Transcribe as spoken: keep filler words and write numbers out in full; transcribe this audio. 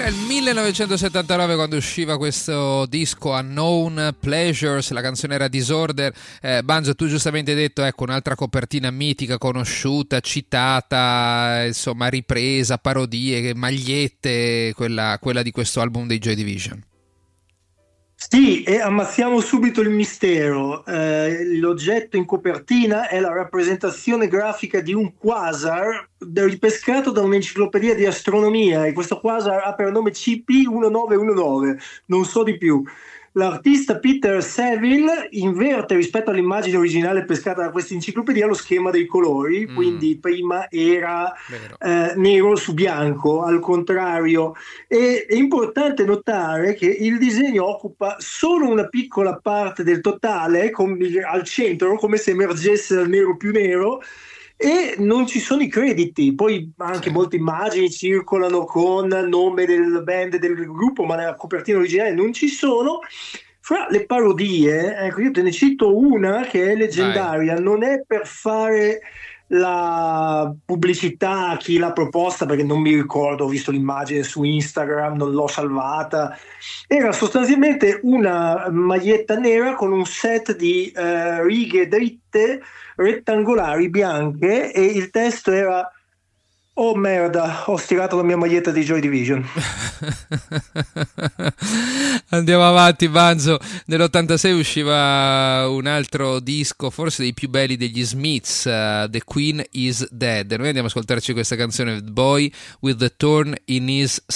Era il millenovecentosettantanove quando usciva questo disco Unknown Pleasures, la canzone era Disorder. eh, Banzo, tu giustamente hai detto, ecco, un'altra copertina mitica, conosciuta, citata, insomma ripresa, parodie, magliette, quella, quella di questo album dei Joy Division. Sì, e ammazziamo subito il mistero. Eh, l'oggetto in copertina è la rappresentazione grafica di un quasar ripescato da un'enciclopedia di astronomia, e questo quasar ha per nome C P millenovecentodiciannove, non so di più. L'artista Peter Saville inverte rispetto all'immagine originale pescata da questa enciclopedia lo schema dei colori, Mm. quindi prima era Vero. eh, nero su bianco, al contrario. E è importante notare che il disegno occupa solo una piccola parte del totale, com- al centro, come se emergesse dal nero più nero, e non ci sono i crediti. Poi anche Sì. molte immagini circolano con nome del band, del gruppo, ma nella copertina originale non ci sono. Fra le parodie, ecco, io te ne cito una che è leggendaria, non è per fare la pubblicità a chi l'ha proposta, perché non mi ricordo, ho visto l'immagine su Instagram, non l'ho salvata. Era sostanzialmente una maglietta nera con un set di eh, righe dritte rettangolari bianche, e il testo era: oh merda, ho stirato la mia maglietta di Joy Division. Andiamo avanti, Banzo. Nell'ottantasei usciva un altro disco, forse dei più belli degli Smiths, uh, The Queen is Dead. Noi andiamo ad ascoltarci questa canzone, Boy with the Thorn in His